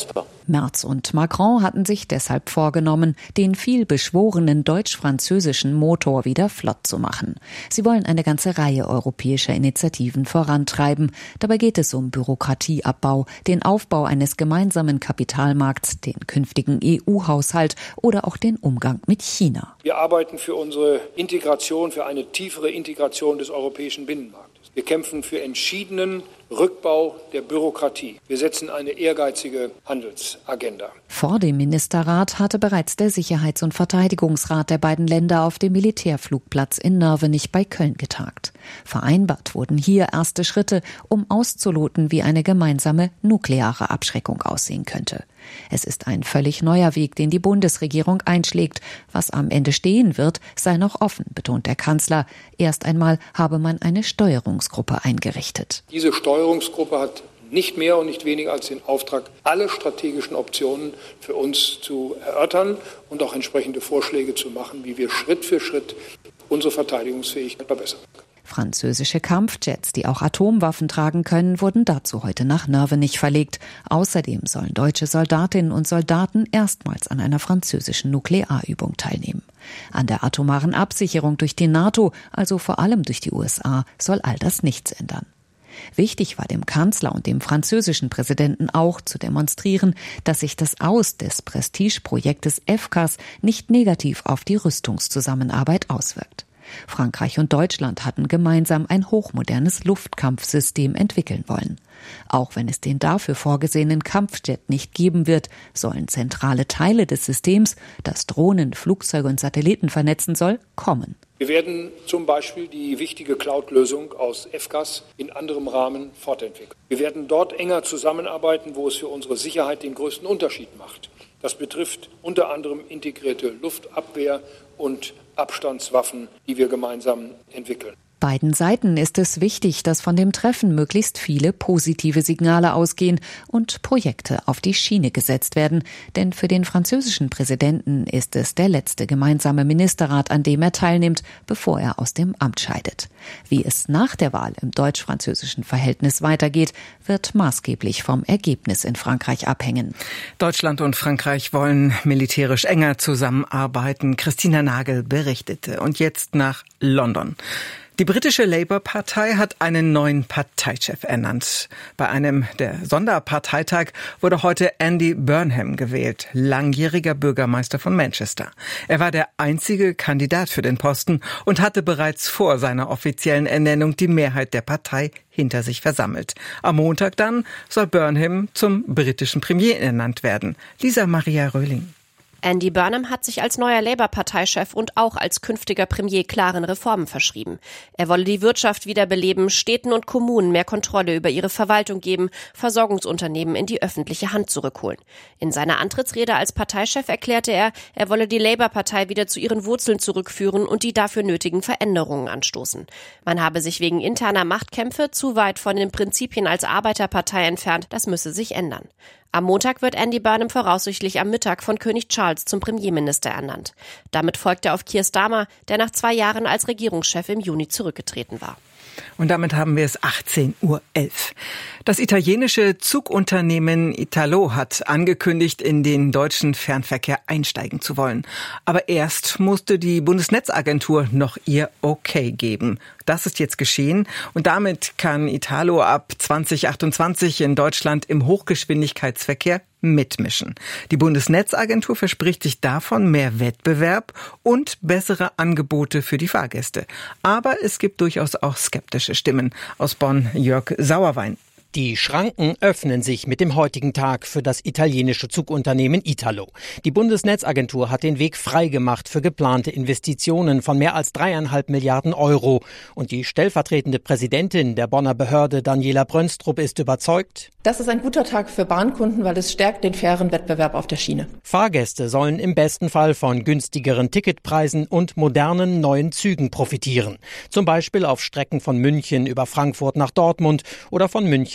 Merz und Macron hatten sich deshalb vorgenommen, den viel beschworenen deutsch-französischen Motor wieder flott zu machen. Sie wollen eine ganze Reihe europäischer Initiativen vorantreiben. Dabei geht es um Bürokratieabbau, den Aufbau eines gemeinsamen Kapitalmarkts, den künftigen E U-Haushalt oder auch den Umgang mit China. Wir arbeiten für unsere Integration, für eine tiefere Integration des europäischen Binnenmarktes. Wir kämpfen für entschiedenen Rückbau der Bürokratie. Wir setzen eine ehrgeizige Handelsagenda. Vor dem Ministerrat hatte bereits der Sicherheits- und Verteidigungsrat der beiden Länder auf dem Militärflugplatz in Nörvenich bei Köln getagt. Vereinbart wurden hier erste Schritte, um auszuloten, wie eine gemeinsame nukleare Abschreckung aussehen könnte. Es ist ein völlig neuer Weg, den die Bundesregierung einschlägt. Was am Ende stehen wird, sei noch offen, betont der Kanzler. Erst einmal habe man eine Steuerungsgruppe eingerichtet. Diese Steuerungsgruppe hat nicht mehr und nicht weniger als den Auftrag, alle strategischen Optionen für uns zu erörtern und auch entsprechende Vorschläge zu machen, wie wir Schritt für Schritt unsere Verteidigungsfähigkeit verbessern können. Französische Kampfjets, die auch Atomwaffen tragen können, wurden dazu heute nach Nörvenich verlegt. Außerdem sollen deutsche Soldatinnen und Soldaten erstmals an einer französischen Nuklearübung teilnehmen. An der atomaren Absicherung durch die NATO, also vor allem durch die U S A, soll all das nichts ändern. Wichtig war dem Kanzler und dem französischen Präsidenten auch zu demonstrieren, dass sich das Aus des Prestigeprojektes F C A S nicht negativ auf die Rüstungszusammenarbeit auswirkt. Frankreich und Deutschland hatten gemeinsam ein hochmodernes Luftkampfsystem entwickeln wollen. Auch wenn es den dafür vorgesehenen Kampfjet nicht geben wird, sollen zentrale Teile des Systems, das Drohnen, Flugzeuge und Satelliten vernetzen soll, kommen. Wir werden zum Beispiel die wichtige Cloud-Lösung aus F C A S in anderem Rahmen fortentwickeln. Wir werden dort enger zusammenarbeiten, wo es für unsere Sicherheit den größten Unterschied macht. Das betrifft unter anderem integrierte Luftabwehr und Abstandswaffen, die wir gemeinsam entwickeln. Beiden Seiten ist es wichtig, dass von dem Treffen möglichst viele positive Signale ausgehen und Projekte auf die Schiene gesetzt werden. Denn für den französischen Präsidenten ist es der letzte gemeinsame Ministerrat, an dem er teilnimmt, bevor er aus dem Amt scheidet. Wie es nach der Wahl im deutsch-französischen Verhältnis weitergeht, wird maßgeblich vom Ergebnis in Frankreich abhängen. Deutschland und Frankreich wollen militärisch enger zusammenarbeiten. Christina Nagel berichtete. Und jetzt nach London. Die britische Labour-Partei hat einen neuen Parteichef ernannt. Bei einem der Sonderparteitag wurde heute Andy Burnham gewählt, langjähriger Bürgermeister von Manchester. Er war der einzige Kandidat für den Posten und hatte bereits vor seiner offiziellen Ernennung die Mehrheit der Partei hinter sich versammelt. Am Montag dann soll Burnham zum britischen Premier ernannt werden. Lisa Maria Röhling. Andy Burnham hat sich als neuer Labour-Parteichef und auch als künftiger Premier klaren Reformen verschrieben. Er wolle die Wirtschaft wiederbeleben, Städten und Kommunen mehr Kontrolle über ihre Verwaltung geben, Versorgungsunternehmen in die öffentliche Hand zurückholen. In seiner Antrittsrede als Parteichef erklärte er, er wolle die Labour-Partei wieder zu ihren Wurzeln zurückführen und die dafür nötigen Veränderungen anstoßen. Man habe sich wegen interner Machtkämpfe zu weit von den Prinzipien als Arbeiterpartei entfernt, das müsse sich ändern. Am Montag wird Andy Burnham voraussichtlich am Mittag von König Charles zum Premierminister ernannt. Damit folgt er auf Keir Starmer, der nach zwei Jahren als Regierungschef im Juni zurückgetreten war. Und damit haben wir es achtzehn Uhr elf. Das italienische Zugunternehmen Italo hat angekündigt, in den deutschen Fernverkehr einsteigen zu wollen. Aber erst musste die Bundesnetzagentur noch ihr Okay geben. Das ist jetzt geschehen und damit kann Italo ab zwanzig achtundzwanzig in Deutschland im Hochgeschwindigkeitsverkehr mitmischen. Die Bundesnetzagentur verspricht sich davon mehr Wettbewerb und bessere Angebote für die Fahrgäste. Aber es gibt durchaus auch skeptische Stimmen. Aus Bonn Jörg Sauerwein. Die Schranken öffnen sich mit dem heutigen Tag für das italienische Zugunternehmen Italo. Die Bundesnetzagentur hat den Weg freigemacht für geplante Investitionen von mehr als dreieinhalb Milliarden Euro. Und die stellvertretende Präsidentin der Bonner Behörde, Daniela Brönstrup, ist überzeugt: Das ist ein guter Tag für Bahnkunden, weil es stärkt den fairen Wettbewerb auf der Schiene. Fahrgäste sollen im besten Fall von günstigeren Ticketpreisen und modernen neuen Zügen profitieren. Zum Beispiel auf Strecken von München über Frankfurt nach Dortmund oder von München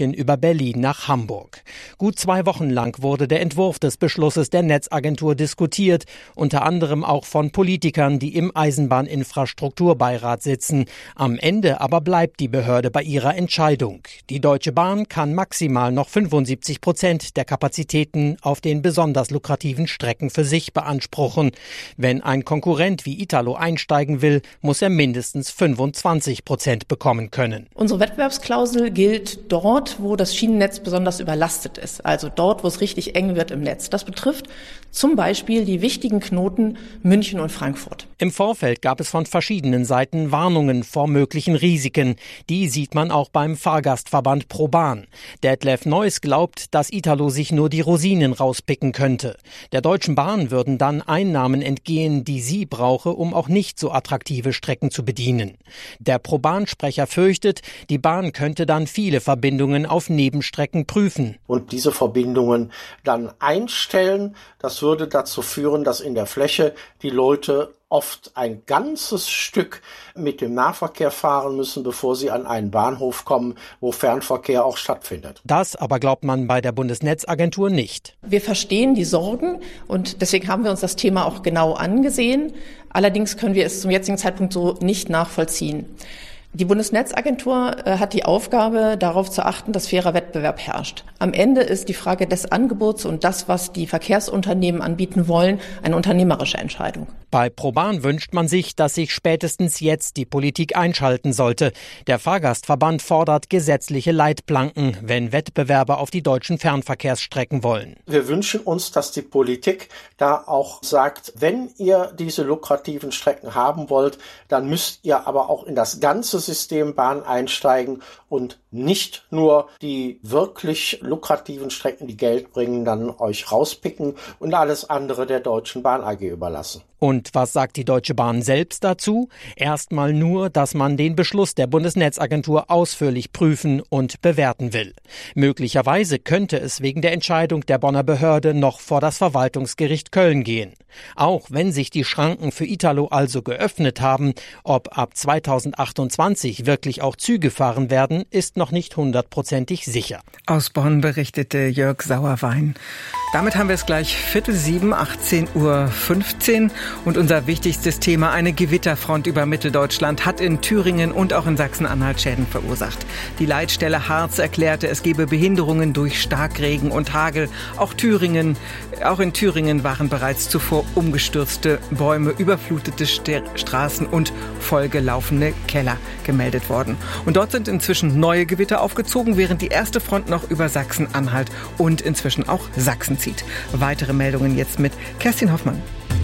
München über Berlin nach Hamburg. Gut zwei Wochen lang wurde der Entwurf des Beschlusses der Netzagentur diskutiert, unter anderem auch von Politikern, die im Eisenbahninfrastrukturbeirat sitzen. Am Ende aber bleibt die Behörde bei ihrer Entscheidung. Die Deutsche Bahn kann maximal noch fünfundsiebzig Prozent der Kapazitäten auf den besonders lukrativen Strecken für sich beanspruchen. Wenn ein Konkurrent wie Italo einsteigen will, muss er mindestens fünfundzwanzig Prozent bekommen können. Unsere Wettbewerbsklausel gilt dort, wo das Schienennetz besonders überlastet ist, also dort, wo es richtig eng wird im Netz. Das betrifft zum Beispiel die wichtigen Knoten München und Frankfurt. Im Vorfeld gab es von verschiedenen Seiten Warnungen vor möglichen Risiken. Die sieht man auch beim Fahrgastverband ProBahn. Detlef Neuss glaubt, dass Italo sich nur die Rosinen rauspicken könnte. Der Deutschen Bahn würden dann Einnahmen entgehen, die sie brauche, um auch nicht so attraktive Strecken zu bedienen. Der ProBahn-Sprecher fürchtet, die Bahn könnte dann viele Verbindungen auf Nebenstrecken prüfen. Und diese Verbindungen dann einstellen, das würde dazu führen, dass in der Fläche die Leute oft ein ganzes Stück mit dem Nahverkehr fahren müssen, bevor sie an einen Bahnhof kommen, wo Fernverkehr auch stattfindet. Das aber glaubt man bei der Bundesnetzagentur nicht. Wir verstehen die Sorgen und deswegen haben wir uns das Thema auch genau angesehen. Allerdings können wir es zum jetzigen Zeitpunkt so nicht nachvollziehen. Die Bundesnetzagentur äh, hat die Aufgabe, darauf zu achten, dass fairer Wettbewerb herrscht. Am Ende ist die Frage des Angebots und das, was die Verkehrsunternehmen anbieten wollen, eine unternehmerische Entscheidung. Bei ProBahn wünscht man sich, dass sich spätestens jetzt die Politik einschalten sollte. Der Fahrgastverband fordert gesetzliche Leitplanken, wenn Wettbewerber auf die deutschen Fernverkehrsstrecken wollen. Wir wünschen uns, dass die Politik da auch sagt, wenn ihr diese lukrativen Strecken haben wollt, dann müsst ihr aber auch in das ganze System Bahn einsteigen und nicht nur die wirklich lukrativen Strecken, die Geld bringen, dann euch rauspicken und alles andere der Deutschen Bahn A G überlassen. Und was sagt die Deutsche Bahn selbst dazu? Erstmal nur, dass man den Beschluss der Bundesnetzagentur ausführlich prüfen und bewerten will. Möglicherweise könnte es wegen der Entscheidung der Bonner Behörde noch vor das Verwaltungsgericht Köln gehen. Auch wenn sich die Schranken für Italo also geöffnet haben, ob ab zweitausendachtundzwanzig wirklich auch Züge fahren werden, ist noch nicht hundertprozentig sicher. Aus Bonn berichtete Jörg Sauerwein. Damit haben wir es gleich Viertel sieben, achtzehn Uhr fünfzehn. Und unser wichtigstes Thema, eine Gewitterfront über Mitteldeutschland, hat in Thüringen und auch in Sachsen-Anhalt Schäden verursacht. Die Leitstelle Harz erklärte, es gebe Behinderungen durch Starkregen und Hagel. Auch Thüringen, auch in Thüringen waren bereits zuvor umgestürzte Bäume, überflutete Straßen und vollgelaufene Keller gemeldet worden. Und dort sind inzwischen neue Gewitter aufgezogen, während die erste Front noch über Sachsen-Anhalt und inzwischen auch Sachsen zieht. Weitere Meldungen jetzt mit Kerstin Hoffmann.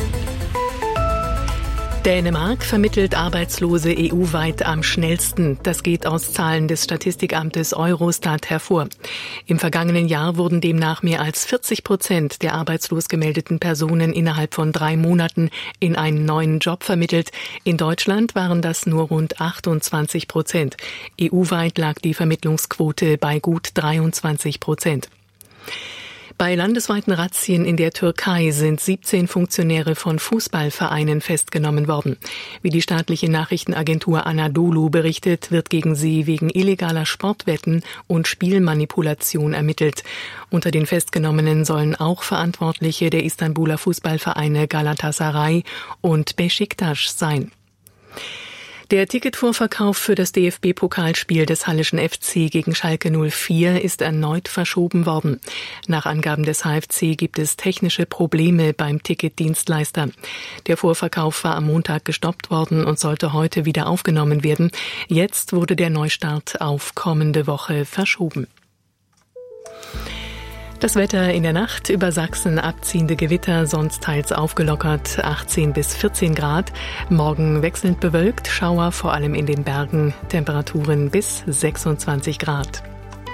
Dänemark vermittelt Arbeitslose E U-weit am schnellsten. Das geht aus Zahlen des Statistikamtes Eurostat hervor. Im vergangenen Jahr wurden demnach mehr als vierzig Prozent der arbeitslos gemeldeten Personen innerhalb von drei Monaten in einen neuen Job vermittelt. In Deutschland waren das nur rund achtundzwanzig Prozent. E U-weit lag die Vermittlungsquote bei gut dreiundzwanzig Prozent. Bei landesweiten Razzien in der Türkei sind siebzehn Funktionäre von Fußballvereinen festgenommen worden. Wie die staatliche Nachrichtenagentur Anadolu berichtet, wird gegen sie wegen illegaler Sportwetten und Spielmanipulation ermittelt. Unter den Festgenommenen sollen auch Verantwortliche der Istanbuler Fußballvereine Galatasaray und Beşiktaş sein. Der Ticketvorverkauf für das D F B-Pokalspiel des Halleschen F C gegen Schalke null vier ist erneut verschoben worden. Nach Angaben des H F C gibt es technische Probleme beim Ticketdienstleister. Der Vorverkauf war am Montag gestoppt worden und sollte heute wieder aufgenommen werden. Jetzt wurde der Neustart auf kommende Woche verschoben. Das Wetter in der Nacht: über Sachsen abziehende Gewitter, sonst teils aufgelockert, achtzehn bis vierzehn Grad. Morgen wechselnd bewölkt, Schauer vor allem in den Bergen, Temperaturen bis sechsundzwanzig Grad.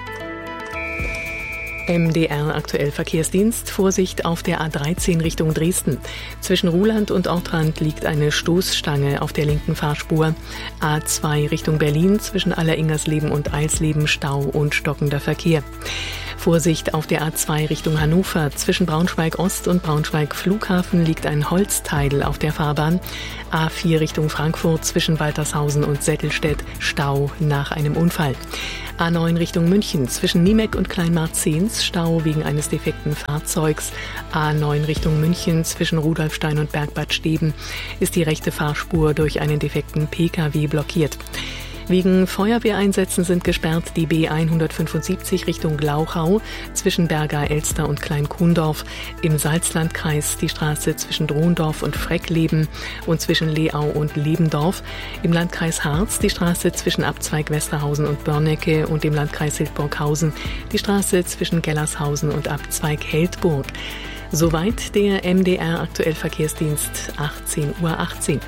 M D R aktuell Verkehrsdienst. Vorsicht auf der A dreizehn Richtung Dresden. Zwischen Ruhland und Ortrand liegt eine Stoßstange auf der linken Fahrspur. A zwei Richtung Berlin, zwischen Alleringersleben und Eilsleben Stau und stockender Verkehr. Vorsicht auf der A zwei Richtung Hannover. Zwischen Braunschweig Ost und Braunschweig Flughafen liegt ein Holzteil auf der Fahrbahn. A vier Richtung Frankfurt, zwischen Waltershausen und Settelstedt Stau nach einem Unfall. A neun Richtung München zwischen Niemeck und Kleinmarzens, Stau wegen eines defekten Fahrzeugs. A neun Richtung München zwischen Rudolfstein und Bergbad Steben ist die rechte Fahrspur durch einen defekten P K W blockiert. Wegen Feuerwehreinsätzen sind gesperrt die B hundertfünfundsiebzig Richtung Glauchau zwischen Berger Elster und Klein-Kuhndorf, im Salzlandkreis die Straße zwischen Drohendorf und Freckleben und zwischen Leau und Lebendorf, im Landkreis Harz die Straße zwischen Abzweig Westerhausen und Börnecke und im Landkreis Hildburghausen die Straße zwischen Gellershausen und Abzweig Heldburg. Soweit der M D R Aktuell Verkehrsdienst, achtzehn Uhr achtzehn.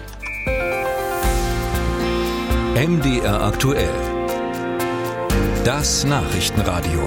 M D R aktuell. Das Nachrichtenradio.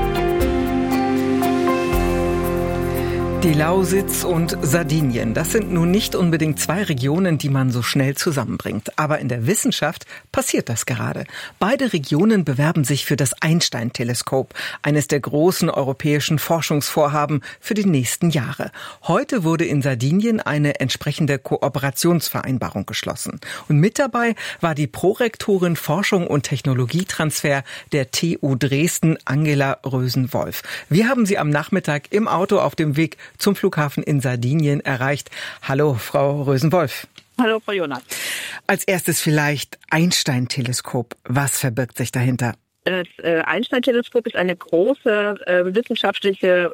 Die Lausitz und Sardinien, das sind nun nicht unbedingt zwei Regionen, die man so schnell zusammenbringt. Aber in der Wissenschaft passiert das gerade. Beide Regionen bewerben sich für das Einstein-Teleskop, eines der großen europäischen Forschungsvorhaben für die nächsten Jahre. Heute wurde in Sardinien eine entsprechende Kooperationsvereinbarung geschlossen. Und mit dabei war die Prorektorin Forschung und Technologietransfer der T U Dresden, Angela Rösen-Wolf. Wir haben sie am Nachmittag im Auto auf dem Weg zum Flughafen in Sardinien erreicht. Hallo, Frau Rösen-Wolf. Hallo, Frau Jonas. Als erstes vielleicht Einstein-Teleskop. Was verbirgt sich dahinter? Das äh, Einstein-Teleskop ist eine große äh, wissenschaftliche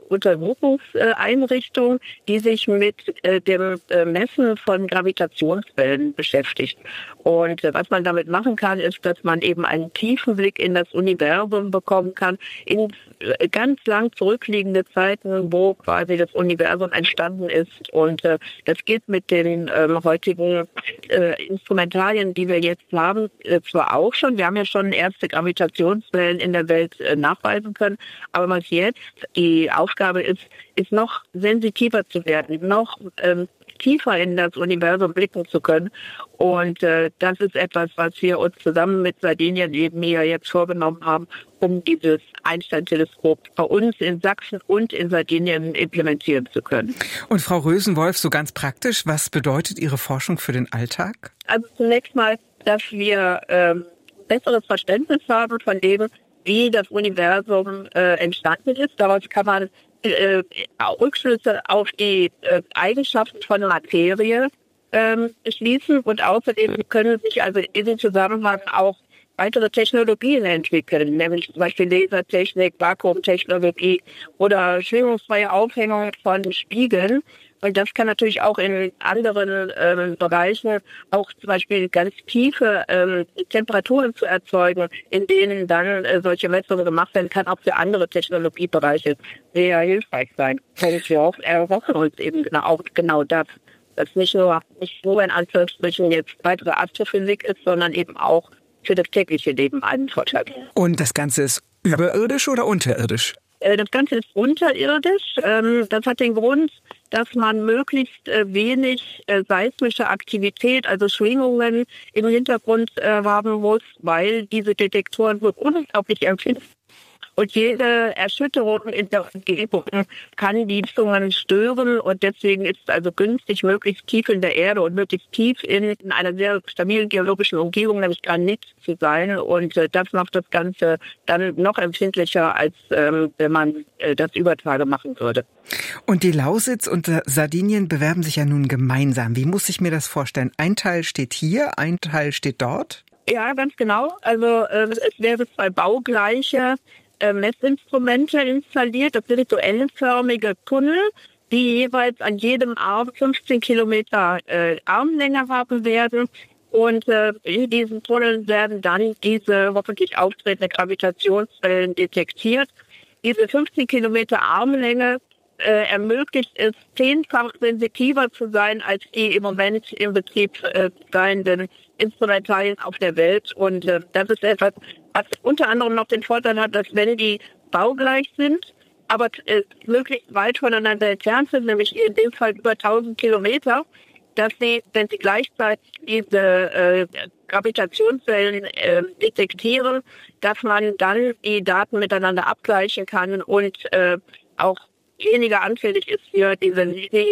Untersuchungseinrichtung, die sich mit äh, dem äh, Messen von Gravitationswellen beschäftigt. Und äh, was man damit machen kann, ist, dass man eben einen tiefen Blick in das Universum bekommen kann, in äh, ganz lang zurückliegende Zeiten, wo quasi das Universum entstanden ist. Und äh, das geht mit den äh, heutigen äh, Instrumentarien, die wir jetzt haben, äh, zwar auch schon. Wir haben ja schon erste Gravitationswellen in der Welt äh, nachweisen können. Aber was jetzt die Aufgabe ist, ist noch sensitiver zu werden, noch ähm, tiefer in das Universum blicken zu können. Und äh, das ist etwas, was wir uns zusammen mit Sardinien eben hier jetzt vorgenommen haben, um dieses Einstein-Teleskop bei uns in Sachsen und in Sardinien implementieren zu können. Und Frau Rösen-Wolf, so ganz praktisch, was bedeutet Ihre Forschung für den Alltag? Also zunächst mal, dass wir ähm, besseres Verständnis haben von dem, wie das Universum äh, entstanden ist. Daraus kann man äh, Rückschlüsse auf die äh, Eigenschaften von Materie ähm, schließen und außerdem können sich also in diesem Zusammenhang auch weitere Technologien entwickeln, nämlich zum Beispiel Lasertechnik, Vakuumtechnologie oder schwingungsfreie Aufhängung von Spiegeln. Und das kann natürlich auch in anderen ähm, Bereichen auch zum Beispiel ganz tiefe ähm, Temperaturen zu erzeugen, in denen dann äh, solche Messungen gemacht werden kann, auch für andere Technologiebereiche sehr hilfreich sein. Und wir erhoffen uns eben genau, auch genau das, dass nicht nur, nicht nur in Anführungsstrichen jetzt weitere Astrophysik ist, sondern eben auch für das tägliche Leben einen Vorteil. Und das Ganze ist überirdisch oder unterirdisch? Das Ganze ist unterirdisch. Das hat den Grund, dass man möglichst wenig seismische Aktivität, also Schwingungen im Hintergrund haben muss, weil diese Detektoren so unglaublich empfindlich sind. Und jede Erschütterung in der Umgebung kann die Messungen stören und deswegen ist es also günstig, möglichst tief in der Erde und möglichst tief in, in einer sehr stabilen geologischen Umgebung, nämlich Granit, zu sein. Und äh, das macht das Ganze dann noch empfindlicher, als ähm, wenn man äh, das über Tage machen würde. Und die Lausitz und Sardinien bewerben sich ja nun gemeinsam. Wie muss ich mir das vorstellen? Ein Teil steht hier, ein Teil steht dort? Ja, ganz genau. Also äh, es wäre zwei baugleiche Messinstrumente installiert, das sind so L-förmige Tunnel, die jeweils an jedem Arm fünfzehn Kilometer äh, Armlänge haben werden. Und äh, in diesen Tunneln werden dann diese hoffentlich auftretende Gravitationswellen detektiert. Diese fünfzehn Kilometer Armlänge äh, ermöglicht es, zehnfach sensitiver zu sein als die im Moment im Betrieb äh, seienden Instrumentarien auf der Welt. Und äh, das ist etwas, was unter anderem noch den Vorteil hat, dass wenn die baugleich sind, aber äh, möglichst weit voneinander entfernt sind, nämlich in dem Fall über tausend Kilometer, dass sie, wenn sie gleichzeitig diese äh, Gravitationswellen äh, detektieren, dass man dann die Daten miteinander abgleichen kann und äh, auch weniger anfällig ist für diese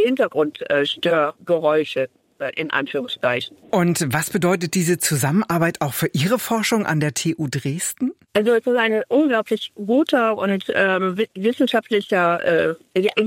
Hintergrundstörgeräusche. In Anführungszeichen. Und was bedeutet diese Zusammenarbeit auch für Ihre Forschung an der T U Dresden? Also es ist ein unglaublich guter und ähm, wissenschaftlicher äh,